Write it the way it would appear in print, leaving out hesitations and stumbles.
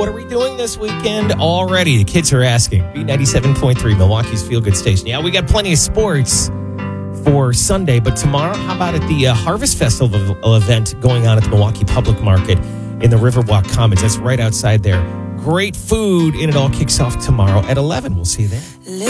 What are we doing this weekend already? The kids are asking. B97.3, Milwaukee's Feel Good Station. Yeah, we got plenty of sports for Sunday, but tomorrow, how about at the Harvest Festival event going on at the Milwaukee Public Market in the Riverwalk Commons? That's right outside there. Great food, and it all kicks off tomorrow at 11. We'll see you there.